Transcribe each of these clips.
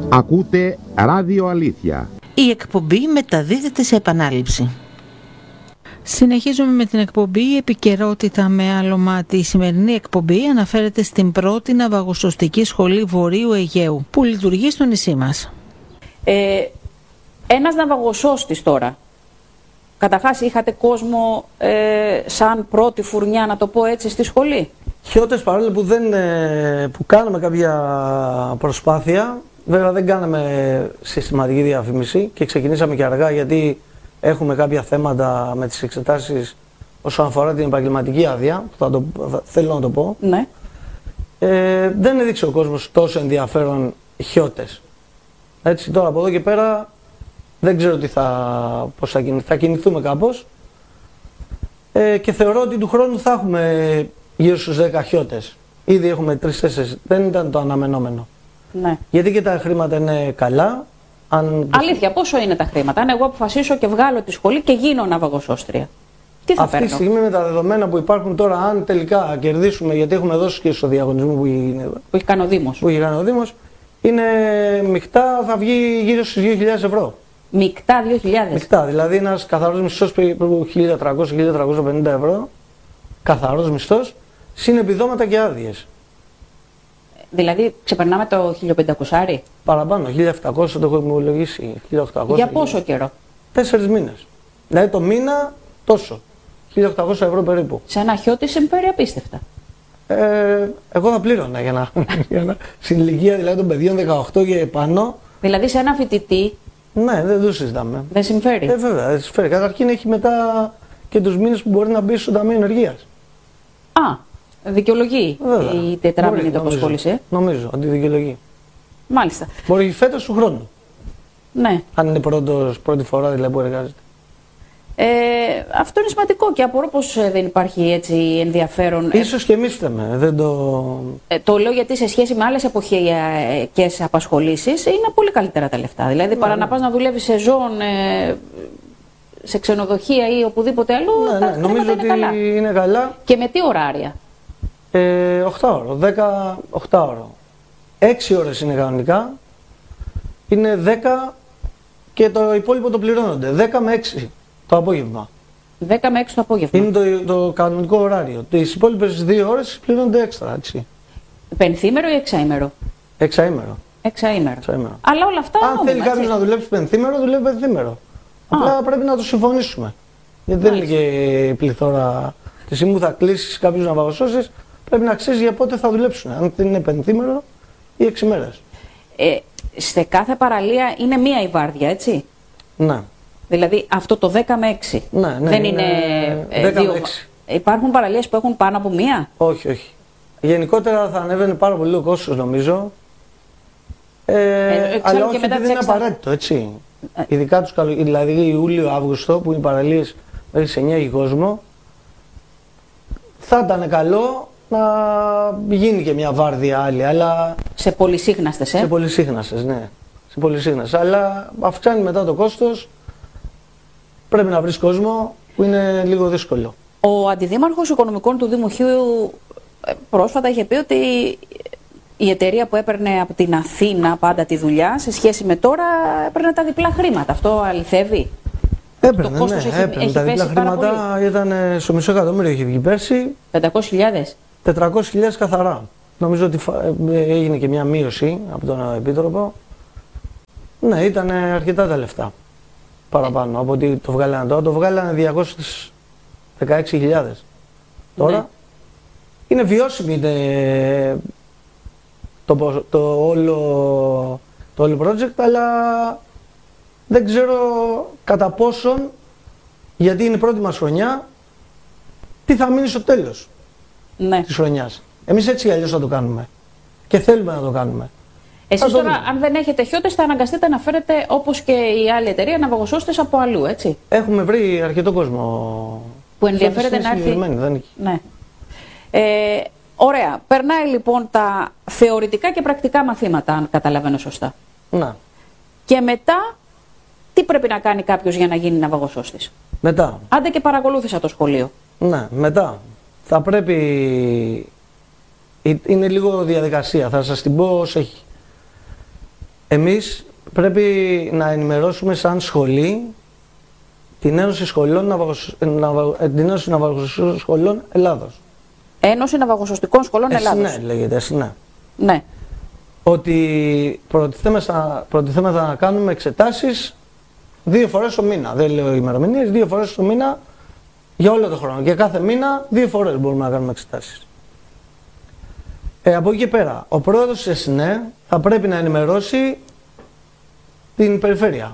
Ακούτε Ράδιο Αλήθεια. Η εκπομπή μεταδίδεται σε επανάληψη. Συνεχίζουμε με την εκπομπή «Επικαιρότητα με άλλο μάτι». Η σημερινή εκπομπή αναφέρεται στην πρώτη ναυαγοσωστική σχολή Βορείου Αιγαίου που λειτουργεί στο νησί μας. Ένας ναυαγοσώστης τώρα. Καταρχάς είχατε κόσμο σαν πρώτη φουρνιά, να το πω έτσι, στη σχολή. Χιώτες, παρόλο που κάναμε κάποια προσπάθεια, βέβαια δεν κάναμε συστηματική διαφήμιση και ξεκινήσαμε και αργά γιατί έχουμε κάποια θέματα με τις εξετάσεις όσον αφορά την επαγγελματική άδεια, που θέλω να το πω. Ναι. Δεν έδειξε ο κόσμος τόσο ενδιαφέρον χιώτες. Έτσι, τώρα από εδώ και πέρα δεν ξέρω πώς θα κινηθούμε κάπως και θεωρώ ότι του χρόνου θα έχουμε γύρω στους 10 χιώτες. Ήδη έχουμε 3-4, δεν ήταν το αναμενόμενο. Ναι. Γιατί και τα χρήματα είναι καλά. Αλήθεια, πόσο είναι τα χρήματα? Αν εγώ αποφασίσω και βγάλω τη σχολή και γίνω ναυαγοσώστρια, τι θα παίρνω? Αυτή τη στιγμή με τα δεδομένα που υπάρχουν τώρα, αν τελικά κερδίσουμε, γιατί έχουμε δώσει και στο διαγωνισμό που έχει κάνει ο Δήμος, είναι μεικτά, θα βγει γύρω στους 2.000 ευρώ. Μεικτά 2.000? Μεικτά, δηλαδή ένας καθαρός μισθός περίπου 1.300-1.350 ευρώ, καθαρός μισθός, συν επιδόματα και άδειες. Δηλαδή ξεπερνάμε το 1.500? Παραπάνω, 1.700 το έχω υπολογίσει. 1.800. Για πόσο καιρό? 4 μήνες. Δηλαδή το μήνα τόσο. 1.800 ευρώ περίπου. Σε ένα χιώτη συμφέρει απίστευτα. Εγώ θα πλήρωνα για να στην ηλικία δηλαδή των παιδιών 18 και πάνω. Δηλαδή σε ένα φοιτητή. Ναι, δεν το συζητάμε. Δεν συμφέρει. Βέβαια, δεν συμφέρει. Καταρχήν έχει μετά και τους μήνες που μπορεί να μπει στο Ταμείο Ενεργείας. Δικαιολογεί η τετράμινη απασχόληση. Νομίζω ότι δικαιολογεί. Μάλιστα. Μπορεί φέτος του χρόνου. Ναι. Αν είναι πρώτη φορά δηλαδή που εργάζεται. Αυτό είναι σημαντικό και απορώ πως δεν υπάρχει έτσι ενδιαφέρον. Ίσως και εμείς φταίμε. Το λέω γιατί σε σχέση με άλλες εποχιακές απασχολήσεις είναι πολύ καλύτερα τα λεφτά. Δηλαδή παρά να πας να δουλεύεις σε ζώων, σε ξενοδοχεία ή οπουδήποτε αλλού. Ναι, νομίζω ότι είναι καλά. Και με τι ωράρια? 8 ώρο, 18 ώρο. 6 ώρες είναι κανονικά. Είναι 10 και το υπόλοιπο το πληρώνονται. 10 με 6 το απόγευμα. 10 με 6 το απόγευμα. Είναι το κανονικό ωράριο. Τις υπόλοιπες 2 ώρες πληρώνονται έξτρα, έτσι. Πενθήμερο ή εξαήμερο? Εξαήμερο. Αλλά όλα αυτά. Αν θέλει κάποιος να δουλέψει πενθήμερο, δουλεύει πενθήμερο. Απλά πρέπει να το συμφωνήσουμε. Γιατί δεν είναι και πληθώρα. Τη στιγμή που θα κλείσει κάποιους ναυαγοσώστες, πρέπει να ξέρει για πότε θα δουλέψουν. Αν δεν είναι πενθήμερο ή 6 μέρες. Σε κάθε παραλία είναι μία η βάρδια, έτσι. Ναι. Δηλαδή αυτό το 10 με 6. Ναι, δεν είναι 10 δύο. με 6. Υπάρχουν παραλίες που έχουν πάνω από μία? Όχι, όχι. Γενικότερα θα ανέβαινε πάρα πολύ ο κόστος, νομίζω. Αλλά όχι, δεν είναι απαραίτητο, έτσι. Ειδικά δηλαδή Ιούλιο-Αύγουστο που είναι οι παραλίες μέχρι σε 9 έχει κόσμο, θα ήταν καλό να γίνει και μια βάρδια άλλη, αλλά... Σε πολυσύχναστες, Σε πολυσύχναστες, ναι. Σε πολυσύχναστες, αλλά αυξάνει μετά το κόστος, πρέπει να βρεις κόσμο που είναι λίγο δύσκολο. Ο Αντιδήμαρχος Οικονομικών του Δήμου Χίου πρόσφατα είχε πει ότι η εταιρεία που έπαιρνε από την Αθήνα πάντα τη δουλειά, σε σχέση με τώρα, έπαιρνε τα διπλά χρήματα. Αυτό αληθεύει? Έπαιρνε, έπαιρνε τα διπλά χρήματα, ήταν στο μισό εκατομμύριο είχε βγει πέρσι. 500.000? 400.000 καθαρά. Νομίζω ότι έγινε και μια μείωση από τον Επίτροπο. Ναι, ήταν αρκετά τα λεφτά παραπάνω από ότι το βγάλανε τώρα. Το βγάλανε 216.000. Τώρα ναι. Είναι βιώσιμη το όλο project, αλλά δεν ξέρω κατά πόσον, γιατί είναι η πρώτη μας χρονιά, τι θα μείνει στο τέλος της χρονιάς. Εμείς έτσι ή αλλιώς θα το κάνουμε και θέλουμε να το κάνουμε. Εσείς τώρα, αν δεν έχετε χιώτες, θα αναγκαστείτε να φέρετε, όπως και η άλλη εταιρεία, ναυαγοσώστες από αλλού, έτσι? Έχουμε βρει αρκετό κόσμο που ενδιαφέρεται να έρθει. Ναι. Ωραία. Περνάει λοιπόν τα θεωρητικά και πρακτικά μαθήματα, αν καταλαβαίνω σωστά. Ναι. Και μετά, τι πρέπει να κάνει κάποιος για να γίνει ναυαγοσώστης? Μετά. Άντε και παρακολούθησα το σχολείο. Ναι, μετά. Θα πρέπει... Είναι λίγο διαδικασία, θα σας την πω ως έχει. Εμείς πρέπει να ενημερώσουμε σαν σχολή την Ένωση Ναυαγοσωστικών Σχολών Ελλάδος. Ένωση Ναυαγοσωστικών Σχολών Ελλάδος. Ναι, λέγεται, ναι. Ναι. Ότι προτιθέμεθα να κάνουμε εξετάσεις 2 φορές το μήνα. Δεν λέω ημερομηνίες, 2 φορές το μήνα για όλο τον χρόνο. Και κάθε μήνα 2 φορές μπορούμε να κάνουμε εξετάσεις. Από εκεί και πέρα, ο πρόεδρος της ΕΣΝΕ θα πρέπει να ενημερώσει την περιφέρεια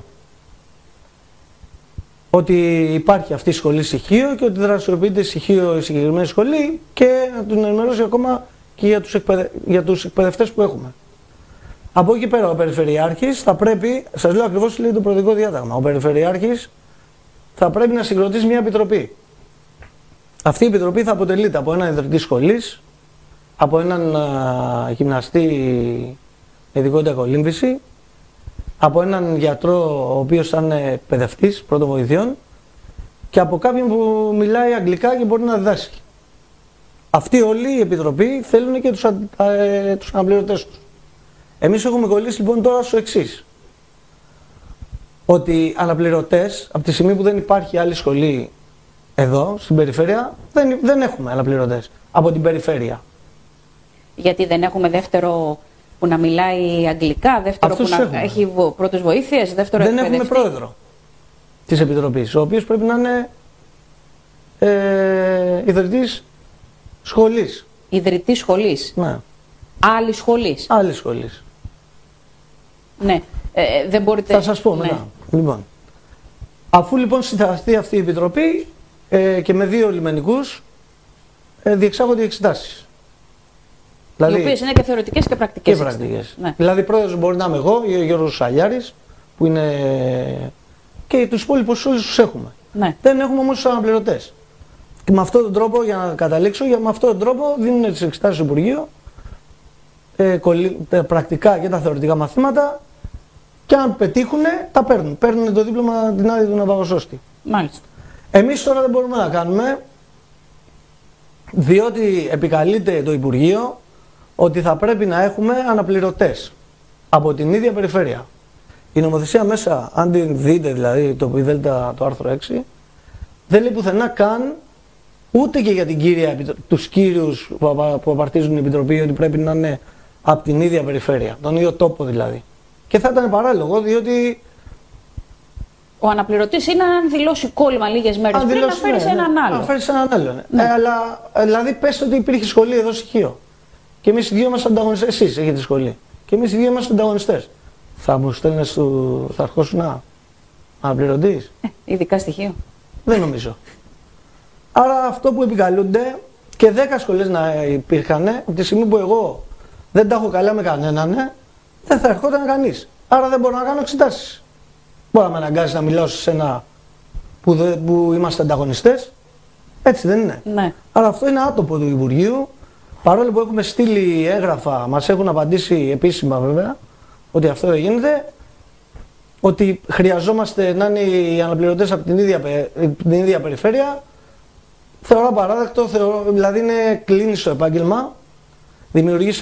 ότι υπάρχει αυτή η σχολή στοιχείο και ότι δραστηριοποιείται στοιχείο η συγκεκριμένη σχολή και να τον ενημερώσει ακόμα και για τους εκπαιδευτές που έχουμε. Από εκεί πέρα ο Περιφερειάρχης θα πρέπει, σας λέω ακριβώς τι λέει το Προεδρικό Διάταγμα, ο Περιφερειάρχης θα πρέπει να συγκροτήσει μια επιτροπή. Αυτή η επιτροπή θα αποτελείται από έναν ιδρυτή σχολής, από έναν γυμναστή ειδικότητα κολύμβηση, από έναν γιατρό ο οποίος θα είναι εκπαιδευτής πρώτων βοηθειών και από κάποιον που μιλάει αγγλικά και μπορεί να διδάσκει. Αυτοί όλοι οι επιτροποί θέλουν και τους αναπληρωτές τους. Εμείς έχουμε κολλήσει λοιπόν τώρα στο εξής. Ότι αναπληρωτές, από τη στιγμή που δεν υπάρχει άλλη σχολή εδώ στην περιφέρεια, δεν έχουμε αναπληρωτές από την περιφέρεια. Γιατί δεν έχουμε δεύτερο που να μιλάει αγγλικά, δεύτερο αυτούς που να έχουμε. έχει πρώτες βοήθειες, δεύτερο Δεν εκπαιδευτή. έχουμε πρόεδρο της Επιτροπής, ο οποίος πρέπει να είναι ιδρυτής σχολής. Ιδρυτής σχολής. Ναι. Άλλη σχολής. Άλλη σχολής. Ναι. Δεν μπορείτε... Θα σας πω ναι. μετά. Λοιπόν, αφού λοιπόν συνταχθεί αυτή η Επιτροπή και με 2 λιμενικούς διεξάγονται οι εξετάσεις. Οι οποίες είναι και θεωρητικές και πρακτικές. Και πρακτικές. Ναι. Δηλαδή πρόεδρος μπορεί να είμαι εγώ ή ο Γιώργος Σαλιάρης που είναι και τους υπόλοιπους όλους τους έχουμε. Ναι. Δεν έχουμε όμως τους αναπληρωτές. Και με αυτόν τον τρόπο, για να καταλήξω, με αυτόν τον τρόπο δίνουν τις εξετάσεις στο Υπουργείο, τα πρακτικά και τα θεωρητικά μαθήματα και αν πετύχουν τα παίρνουν. Παίρνουν το δίπλωμα, την άδεια του ναυαγοσώστη. Μάλιστα. Εμείς τώρα δεν μπορούμε να κάνουμε, διότι επικαλείται το Υπουργείο ότι θα πρέπει να έχουμε αναπληρωτές από την ίδια περιφέρεια. Η νομοθεσία μέσα, αν την δείτε δηλαδή το άρθρο 6, δεν λέει πουθενά καν ούτε και για την τους κύριους που απαρτίζουν την Επιτροπή ότι πρέπει να είναι από την ίδια περιφέρεια, τον ίδιο τόπο δηλαδή. Και θα ήταν παράλογο διότι Ο αναπληρωτής είναι αν δηλώσει κόλλημα λίγες μέρες πριν να φέρει σε έναν άλλο. Να φέρει σε έναν άλλο. Ναι. Αλλά δηλαδή πες ότι υπήρχε σχολή εδώ στοιχείο. Και εμείς οι δύο είμαστε ανταγωνιστές. Εσείς έχετε σχολή. Και εμείς οι δύο είμαστε ανταγωνιστές. Θα μου στέλνες θα αρχόσουν να αναπληρωτής. Ειδικά στοιχείο. Δεν νομίζω. Άρα αυτό που επικαλούνται και 10 σχολές να υπήρχαν, από τη στιγμή που εγώ δεν τα έχω καλά με κανέναν, δεν θα ερχόταν κανείς. Άρα δεν μπορώ να κάνω εξετάσεις. Μπορεί να με αναγκάζει να μιλάω σε ένα που είμαστε ανταγωνιστές. Έτσι δεν είναι. Ναι. Άρα αυτό είναι άτομο του Υπουργείου. Παρόλο που έχουμε στείλει έγγραφα, μας έχουν απαντήσει επίσημα βέβαια, ότι αυτό δεν γίνεται. Ότι χρειαζόμαστε να είναι οι αναπληρωτές από την ίδια περιφέρεια. Θεωρώ απαράδεκτο, δηλαδή είναι κλείνει στο επάγγελμα. Δημιουργήσει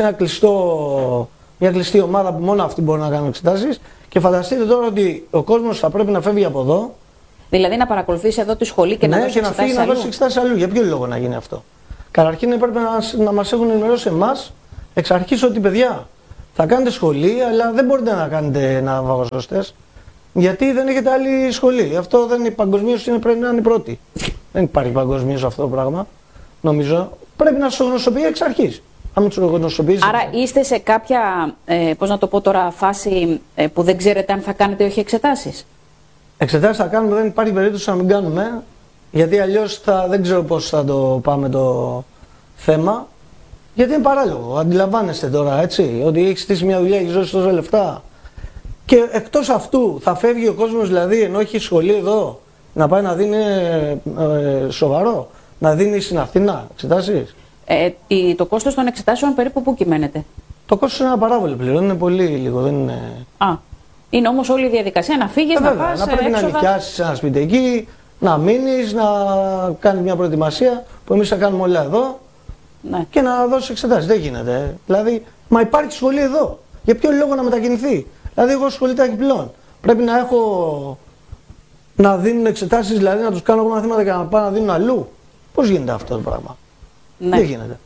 μια κλειστή ομάδα που μόνο αυτοί μπορούν να κάνουν εξετάσεις. Και φανταστείτε τώρα ότι ο κόσμος θα πρέπει να φεύγει από εδώ. Δηλαδή να παρακολουθήσει εδώ τη σχολή και να δώσει εξετάσεις αλλού. Ναι, και να φύγει να δώσει εξετάσεις αλλού. Για ποιο λόγο να γίνει αυτό? Καταρχήν έπρεπε να μας έχουν ενημερώσει εμάς εξ αρχής ότι παιδιά θα κάνετε σχολή, αλλά δεν μπορείτε να κάνετε ναυαγοσωστές, γιατί δεν έχετε άλλη σχολή. Αυτό δεν είναι παγκοσμίως, πρέπει να είναι η πρώτη. Δεν υπάρχει παγκοσμίως αυτό το πράγμα. Νομίζω πρέπει να σου γνωστοποιεί εξ αρχής. Άρα είστε σε κάποια, πώς να το πω τώρα, φάση που δεν ξέρετε αν θα κάνετε ή όχι εξετάσεις. Εξετάσεις θα κάνουμε, δεν υπάρχει περίπτωση να μην κάνουμε, γιατί αλλιώς δεν ξέρω πώς θα το πάμε το θέμα. Γιατί είναι παράλογο. Αντιλαμβάνεστε τώρα, έτσι, ότι έχει στήσει μια δουλειά, έχει δώσει τόσα λεφτά. Και εκτός αυτού θα φεύγει ο κόσμος, δηλαδή, ενώ έχει σχολή εδώ, να πάει να δίνει σοβαρό, να δίνει στην Αθήνα εξετάσεις. Το κόστος των εξετάσεων περίπου πού κυμαίνεται? Το κόστος είναι απαράβολο πλέον, είναι πολύ λίγο. Δεν είναι... Είναι όμως όλη η διαδικασία να φύγεις, να πας, να πρέπει έξοδα. να νοικιάσεις ένα σπίτι εκεί, να μείνεις, να κάνεις μια προετοιμασία που εμείς θα κάνουμε όλα εδώ, ναι, και να δώσεις εξετάσεις. Δεν γίνεται. Δηλαδή, μα υπάρχει σχολή εδώ. Για ποιο λόγο να μετακινηθεί? Δηλαδή, εγώ σχολείται επιπλέον. Πρέπει να έχω. Να δίνουν εξετάσεις, δηλαδή να τους κάνω εγώ μαθήματα και να πάνε να δίνουν αλλού. Πώς γίνεται αυτό το πράγμα? Ναι. Δεν γίνεται.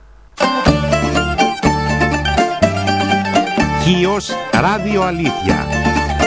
Χίος Ράδιο Αλήθεια.